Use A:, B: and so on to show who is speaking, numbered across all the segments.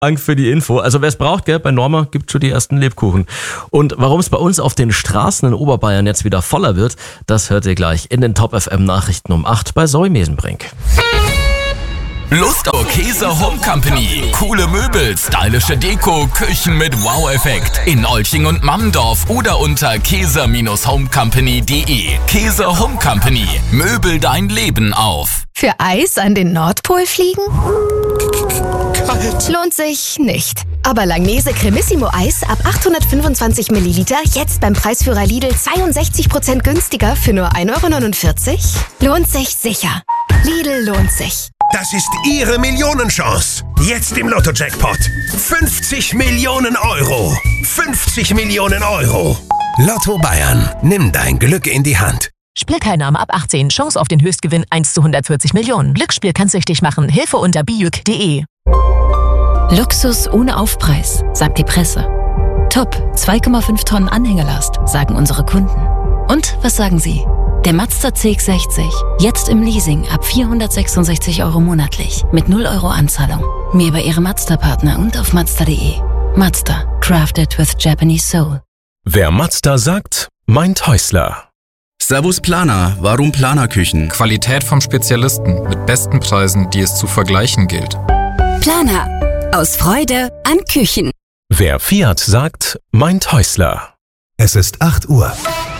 A: Dank für die Info. Also wer es braucht, gell, bei Norma gibt schon die ersten Lebkuchen. Und warum es bei uns auf den Straßen in Oberbayern jetzt wieder voller wird, das hört ihr gleich in den Top FM Nachrichten um 8 bei Zoe Mesenbrink.
B: Lust auf Käse Home Company. Coole Möbel, stylische Deko, Küchen mit Wow-Effekt. In Olching und Mammendorf oder unter käse-homecompany.de. Käse Home Company. Möbel dein Leben auf.
C: Für Eis an den Nordpol fliegen? Kalt. Lohnt sich nicht. Aber Langnese Cremissimo Eis ab 825 Milliliter jetzt beim Preisführer Lidl 62% günstiger für nur 1,49 €? Lohnt sich sicher. Lidl lohnt sich.
D: Das ist Ihre Millionenchance. Jetzt im Lotto-Jackpot. 50 Millionen Euro. 50 Millionen Euro. Lotto Bayern. Nimm dein Glück in die Hand.
E: Spielteilnahme ab 18. Chance auf den Höchstgewinn 1 zu 140 Millionen. Glücksspiel kann süchtig machen. Hilfe unter bijuk.de.
F: Luxus ohne Aufpreis, sagt die Presse. Top, 2,5 Tonnen Anhängelast, sagen unsere Kunden. Und was sagen Sie? Der Mazda CX-60, jetzt im Leasing ab 466 € monatlich, mit 0 € Anzahlung. Mehr bei Ihrem Mazda-Partner und auf Mazda.de. Mazda, crafted with Japanese soul.
G: Wer Mazda sagt, meint Häusler.
H: Servus Planer, warum Planerküchen?
I: Qualität vom Spezialisten mit besten Preisen, die es zu vergleichen gilt.
J: Planer, aus Freude an Küchen.
G: Wer Fiat sagt, meint Häusler.
K: Es ist 8 Uhr.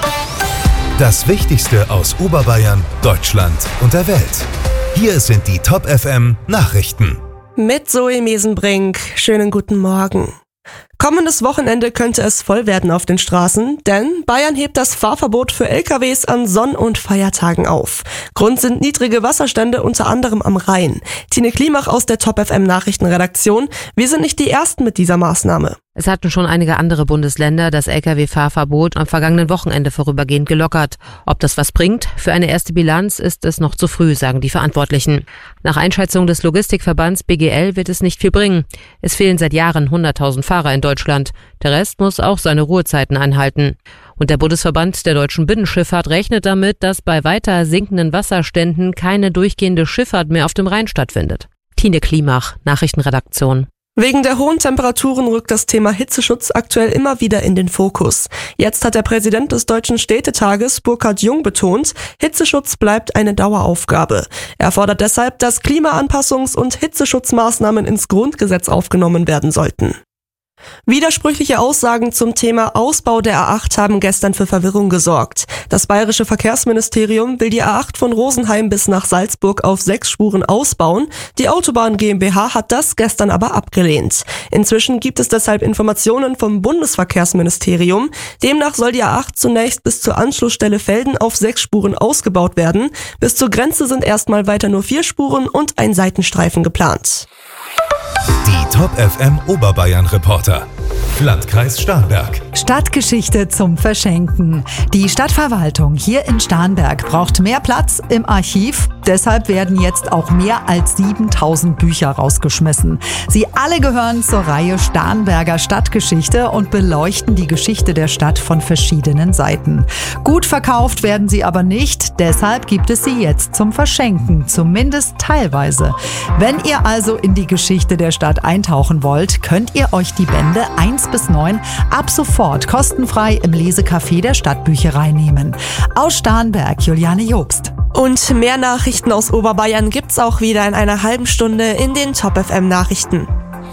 K: Das Wichtigste aus Oberbayern, Deutschland und der Welt. Hier sind die Top FM Nachrichten.
L: Mit Zoe Mesenbrink. Schönen guten Morgen. Kommendes Wochenende könnte es voll werden auf den Straßen, denn Bayern hebt das Fahrverbot für LKWs an Sonn- und Feiertagen auf. Grund sind niedrige Wasserstände unter anderem am Rhein. Tine Klimach aus der Top FM Nachrichtenredaktion. Wir sind nicht die Ersten mit dieser Maßnahme.
M: Es hatten schon einige andere Bundesländer das Lkw-Fahrverbot am vergangenen Wochenende vorübergehend gelockert. Ob das was bringt? Für eine erste Bilanz ist es noch zu früh, sagen die Verantwortlichen. Nach Einschätzung des Logistikverbands BGL wird es nicht viel bringen. Es fehlen seit Jahren 100.000 Fahrer in Deutschland. Der Rest muss auch seine Ruhezeiten einhalten. Und der Bundesverband der deutschen Binnenschifffahrt rechnet damit, dass bei weiter sinkenden Wasserständen keine durchgehende Schifffahrt mehr auf dem Rhein stattfindet. Tine Klimach, Nachrichtenredaktion.
L: Wegen der hohen Temperaturen rückt das Thema Hitzeschutz aktuell immer wieder in den Fokus. Jetzt hat der Präsident des Deutschen Städtetages, Burkhard Jung, betont, Hitzeschutz bleibt eine Daueraufgabe. Er fordert deshalb, dass Klimaanpassungs- und Hitzeschutzmaßnahmen ins Grundgesetz aufgenommen werden sollten. Widersprüchliche Aussagen zum Thema Ausbau der A8 haben gestern für Verwirrung gesorgt. Das bayerische Verkehrsministerium will die A8 von Rosenheim bis nach Salzburg auf 6 Spuren ausbauen. Die Autobahn GmbH hat das gestern aber abgelehnt. Inzwischen gibt es deshalb Informationen vom Bundesverkehrsministerium. Demnach soll die A8 zunächst bis zur Anschlussstelle Velden auf 6 Spuren ausgebaut werden. Bis zur Grenze sind erstmal weiter nur 4 Spuren und ein Seitenstreifen geplant.
K: Die Top FM Oberbayern Reporter. Landkreis Starnberg.
N: Stadtgeschichte zum Verschenken. Die Stadtverwaltung hier in Starnberg braucht mehr Platz im Archiv. Deshalb werden jetzt auch mehr als 7.000 Bücher rausgeschmissen. Sie alle gehören zur Reihe Starnberger Stadtgeschichte und beleuchten die Geschichte der Stadt von verschiedenen Seiten. Gut verkauft werden sie aber nicht. Deshalb gibt es sie jetzt zum Verschenken, zumindest teilweise. Wenn ihr also in die Geschichte der Stadt eintauchen wollt, könnt ihr euch die Bände 1 bis 9 ab sofort kostenfrei im Lesecafé der Stadtbücherei nehmen. Aus Starnberg, Juliane Jobst.
L: Und mehr Nachrichten aus Oberbayern gibt's auch wieder in einer halben Stunde in den Top FM Nachrichten.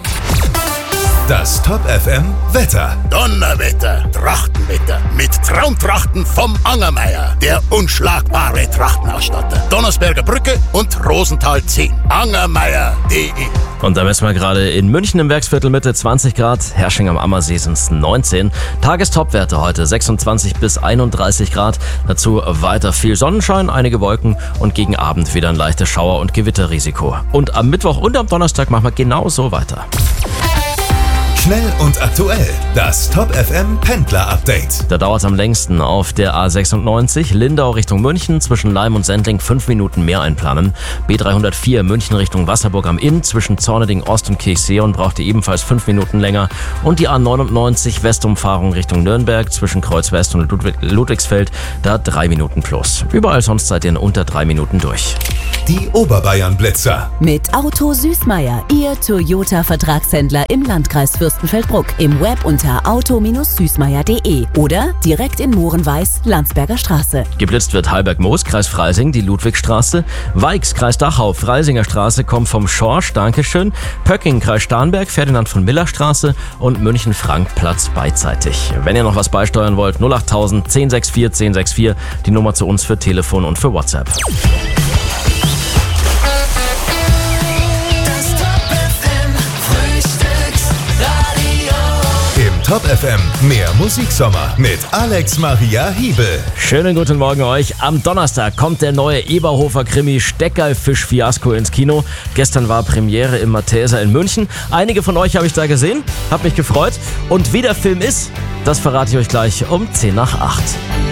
K: Das Top FM Wetter.
D: Donnerwetter, Trachtenwetter mit Traumtrachten vom Angermeier, der unschlagbare Trachtenausstatter. Donnersberger Brücke und Rosenthal 10. Angermeier.de.
A: Und da messen wir gerade in München im Werksviertel Mitte 20 Grad, Hersching am Ammersee sind es 19. Tagestopwerte heute 26 bis 31 Grad. Dazu weiter viel Sonnenschein, einige Wolken und gegen Abend wieder ein leichtes Schauer- und Gewitterrisiko. Und am Mittwoch und am Donnerstag machen wir genauso weiter.
K: Schnell und aktuell. Das Top FM Pendler Update.
A: Da dauert es am längsten auf der A96 Lindau Richtung München zwischen Leim und Sendling 5 Minuten mehr einplanen. B304 München Richtung Wasserburg am Inn zwischen Zorneding Ost und Kirchseeon braucht ihr ebenfalls 5 Minuten länger. Und die A99 Westumfahrung Richtung Nürnberg zwischen Kreuz West und Ludwigsfeld, da 3 Minuten plus. Überall sonst seid ihr in unter 3 Minuten durch.
K: Die Oberbayern Blitzer.
J: Mit Auto Süßmeier, Ihr Toyota-Vertragshändler im Landkreis Fürstenfeldbruck. Im Web unter auto-süßmeier.de oder direkt in Mohrenweiß, Landsberger Straße.
A: Geblitzt wird Heilberg-Moos, Kreis Freising, die Ludwigstraße. Weix, Kreis Dachau, Freisinger Straße, kommt vom Schorsch, Dankeschön. Pöcking, Kreis Starnberg, Ferdinand von Miller Straße und München-Frank-Platz beidseitig. Wenn ihr noch was beisteuern wollt, 08000 1064 1064, die Nummer zu uns für Telefon und für WhatsApp.
K: Top FM, mehr Musiksommer mit Alex Maria Hiebel.
A: Schönen guten Morgen euch. Am Donnerstag kommt der neue Eberhofer-Krimi Steckerlfisch-Fiasko ins Kino. Gestern war Premiere im Malteser in München. Einige von euch habe ich da gesehen, hab mich gefreut. Und wie der Film ist, das verrate ich euch gleich um 7:50.